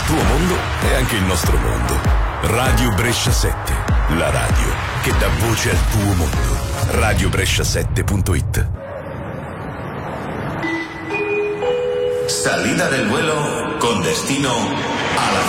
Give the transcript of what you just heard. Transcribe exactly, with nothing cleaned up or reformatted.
tuo mondo è anche il nostro mondo. Radio Brescia sette, la radio che dà voce al tuo mondo. radio brescia sette punto it. Salida del vuelo con destino a la